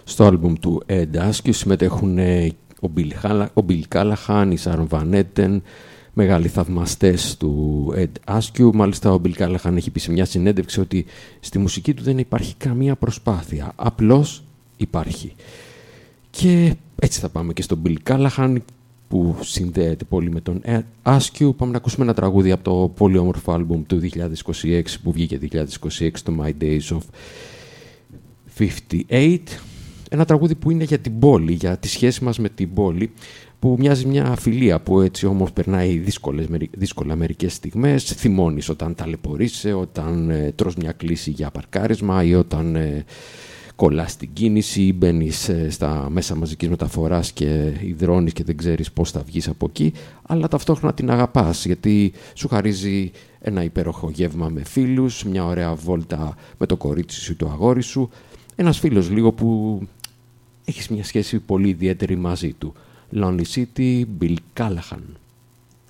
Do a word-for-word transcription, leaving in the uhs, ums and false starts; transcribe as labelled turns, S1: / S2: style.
S1: Στο άλμπουμ του Ed Askew συμμετέχουν ο Bill Callahan, η Sharon Van Etten, μεγάλοι θαυμαστές του Ed Askew. Μάλιστα ο Bill Callahan έχει πει σε μια συνέντευξη ότι στη μουσική του δεν υπάρχει καμία προσπάθεια, απλώς υπάρχει. Και έτσι θα πάμε και στον Bill Callahan, που συνδέεται πολύ με τον Ed Askew. Πάμε να ακούσουμε ένα τραγούδι από το πολύ όμορφο άλμπουμ του δύο χιλιάδες είκοσι έξι που βγήκε δύο χιλιάδες είκοσι έξι, το My Days of πενήντα οκτώ. Ένα τραγούδι που είναι για την πόλη, για τη σχέση μας με την πόλη, που μοιάζει μια φιλία που έτσι όμως περνάει δύσκολες, δύσκολα μερικές στιγμές. Θυμώνεις όταν ταλαιπωρείσαι, όταν ε, τρως μια κλίση για παρκάρισμα ή όταν ε, κολλάς την κίνηση ή μπαίνεις ε, στα μέσα μαζικής μεταφοράς και υδρώνεις και δεν ξέρεις πώς θα βγεις από εκεί, αλλά ταυτόχρονα την αγαπάς γιατί σου χαρίζει ένα υπέροχο γεύμα με φίλους, μια ωραία βόλτα με το κορίτσι σου ή το αγόρι σου, ένας φίλος λίγο που έχεις μια σχέση πολύ ιδιαίτερη μαζί του. Lonely City, Bill Callahan.